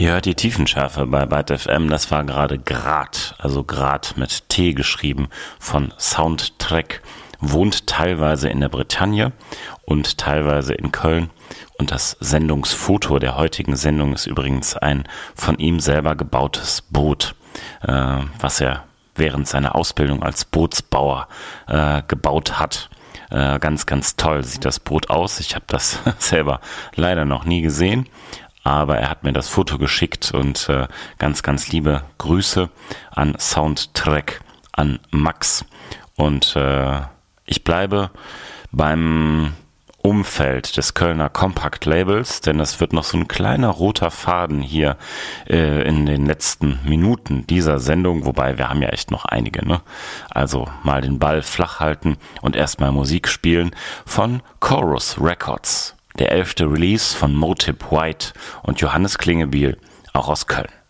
Ihr hört die Tiefenschärfe bei Byte FM, das war gerade Grad, also Grad mit T geschrieben, von Soundtrack, wohnt teilweise in der Bretagne und teilweise in Köln. Und das Sendungsfoto der heutigen Sendung ist übrigens ein von ihm selber gebautes Boot, was er während seiner Ausbildung als Bootsbauer gebaut hat. Ganz, ganz toll sieht das Boot aus. Ich habe das selber leider noch nie gesehen. Aber er hat mir das Foto geschickt und ganz, ganz liebe Grüße an Soundtrack, an Max. Und ich bleibe beim Umfeld des Kölner Compact Labels, denn das wird noch so ein kleiner roter Faden hier in den letzten Minuten dieser Sendung, wobei wir haben ja echt noch einige, ne? Also mal den Ball flach halten und erstmal Musik spielen von Chorus Records. Der 11. Release von Motive White und Johannes Klingebiel, auch aus Köln.